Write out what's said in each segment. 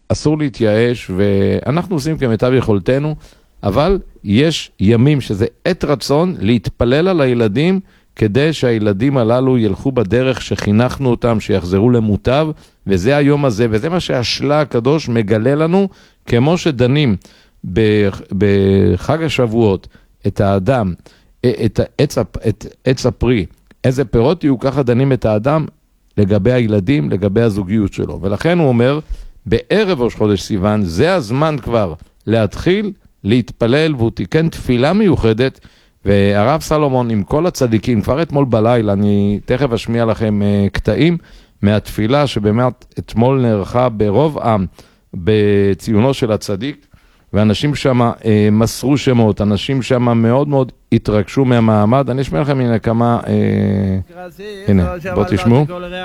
אסור להתייאש, ואנחנו עושים כמיטב יכולתנו, אבל יש ימים שזה עת רצון להתפלל על הילדים, כדי שהילדים הללו ילכו בדרך שחינכנו אותם, שיחזרו למוטב, וזה היום הזה, וזה מה שהשלה הקדוש מגלה לנו, כמו שדנים בחג השבועות את האדם, את עץ הפרי, איזה פירות יהיו, ככה דנים את האדם לגבי הילדים, לגבי הזוגיות שלו. ולכן הוא אומר, בערב ראש חודש סיוון, זה הזמן כבר להתחיל להתפלל, והוא תיקן תפילה מיוחדת, והרב סלומון עם כל הצדיקים, כבר אתמול בלילה, אני תכף אשמיע לכם קטעים מהתפילה, שבאמת אתמול נערכה ברוב עם בציונו של הצדיק, ואנשים שם מסרו שמות, אנשים שם מאוד מאוד התרגשו מהמעמד. אני אשמיע לכם הנה כמה, הנה, בוא תשמעו.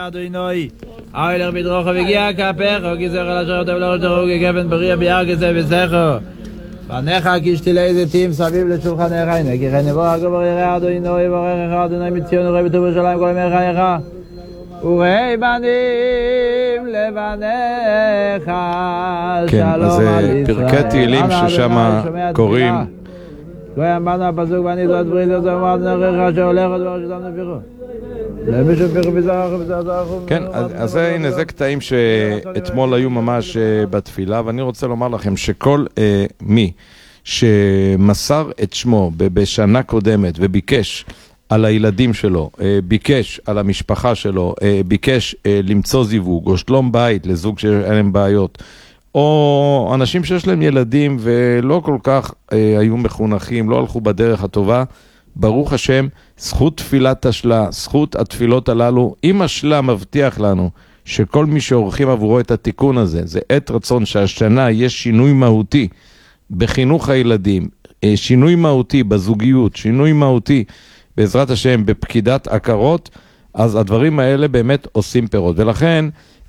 פניך כשתילי זיתים סביב לשולחנך, הנה כי כן יבוא הגבור יראה אדוני יבורך אדוני מציון וראה בטוב ירושלים כל ימי חייך וראה בנים לבניך. כן, אז זה פרקי תהילים ששם קוראים. לא יאמרנו הפסוק ואני זאת ברית זאת אמרת נעריך שהולך עוד דבר שתם נפיחו למישהו פיחו בזרח ובזרח. כן, אז הנה זה קטעים שאתמול היו ממש בתפילה, ואני רוצה לומר לכם שכל מי שמסר את שמו בשנה קודמת וביקש על הילדים שלו, ביקש על המשפחה שלו, ביקש למצוא זיווג או שלום בית לזוג שאין להם בעיות, או אנשים שיש להם ילדים ולא כל כך היו מחונכים, לא הלכו בדרך הטובה, ברוך השם, זכות תפילת השלה, זכות התפילות הללו, אם השלה מבטיח לנו שכל מי שעורכים עבורו את התיקון הזה, זה עת רצון שהשנה יש שינוי מהותי בחינוך הילדים, שינוי מהותי בזוגיות, שינוי מהותי בעזרת השם בפקידת עקרות, אז הדברים האלה באמת עושים פירות. ולכן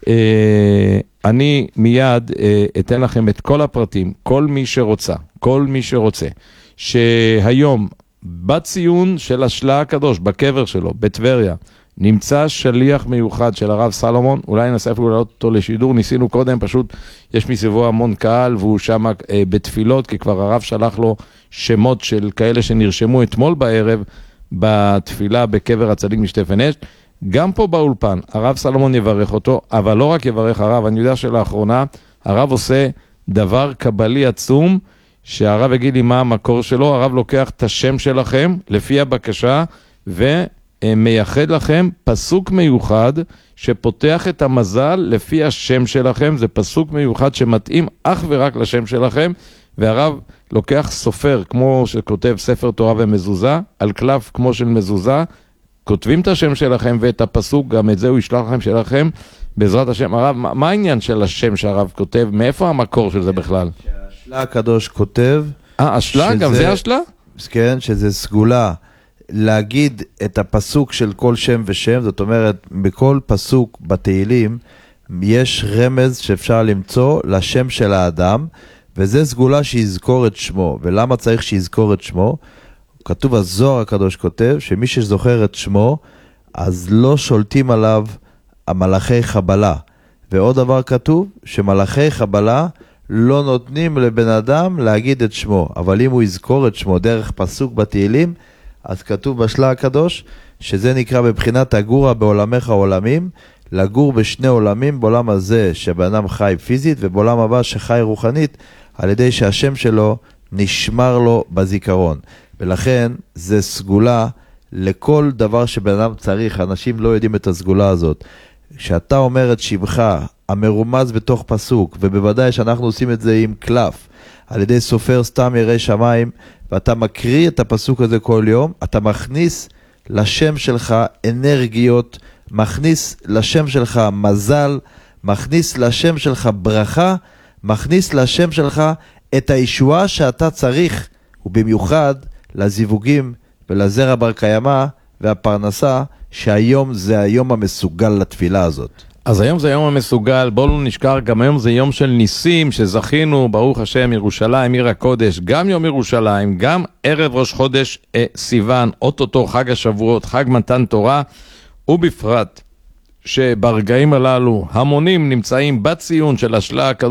אני מיד אתן לכם את כל הפרטים, כל מי שרוצה, שהיום בציון של השלה הקדוש, בקבר שלו, בטבריה, נמצא שליח מיוחד של הרב סלומון, אולי ננסה אפילו לעלות אותו לשידור, ניסינו קודם, פשוט יש מסביבו המון קהל, והוא שם בתפילות, כי כבר הרב שלח לו שמות של כאלה שנרשמו אתמול בערב, בתפילה בקבר הצדיק משתפן אש. גם פה באולפן, הרב סלומון יברך אותו, אבל לא רק יברך הרב, אני יודע שלאחרונה, הרב עושה דבר קבלי עצום, שהרב יגיד לי מה המקור שלו, הרב לוקח את השם שלכם, לפי הבקשה, ומייחד לכם פסוק מיוחד, שפותח את המזל לפי השם שלכם, זה פסוק מיוחד שמתאים אך ורק לשם שלכם, והרב לוקח סופר, כמו שכותב ספר תורה ומזוזה, על קלף כמו של מזוזה, כותבים את השם שלכם ואת הפסוק, גם את זה הוא ישלח לכם שלכם, בעזרת השם. הרב, מה העניין של השם שהרב כותב? מאיפה המקור של זה בכלל? שהשלה הקדוש כותב... השלה? גם זה השלה? כן, שזה סגולה להגיד את הפסוק של כל שם ושם, זאת אומרת, בכל פסוק בתהילים יש רמז שאפשר למצוא לשם של האדם, וזה סגולה שיזכור את שמו. ולמה צריך שיזכור את שמו? כתוב, הזוהר הקדוש כותב שמי שזוכר את שמו, אז לא שולטים עליו המלאכי חבלה. ועוד דבר כתוב, שמלאכי חבלה לא נותנים לבן אדם להגיד את שמו. אבל אם הוא יזכור את שמו דרך פסוק בתהילים, אז כתוב בשלה הקדוש, שזה נקרא בבחינת הגורה בעולמך עולמים, לגור בשני עולמים, בעולם הזה שבן אדם חי פיזית, ובעולם הבא שחי רוחנית, על ידי שהשם שלו נשמר לו בזיכרון. ולכן זה סגולה לכל דבר שבן אדם צריך. אנשים לא יודעים את הסגולה הזאת. כשאתה אומר את שמך המרומז בתוך פסוק, ובוודאי שאנחנו עושים את זה עם קלף, על ידי סופר סתם ירא שמיים, ואתה מקריא את הפסוק הזה כל יום, אתה מכניס לשם שלך אנרגיות, מכניס לשם שלך מזל, מכניס לשם שלך ברכה, מכניס לשם שלך את הישועה שאתה צריך, ובמיוחד לזיווגים ולזרע בר קיימא והפרנסה, שהיום זה היום המסוגל לתפילה הזאת. אז היום זה יום המסוגל, בואו לא נשכח, גם היום זה יום של ניסים שזכינו, ברוך השם, ירושלים, עיר הקודש, גם יום ירושלים, גם ערב ראש חודש סיוון, אוטוטו חג השבועות, חג מתן תורה, ובפרט שברגעים הללו המונים נמצאים בציון של השלה הקדוש,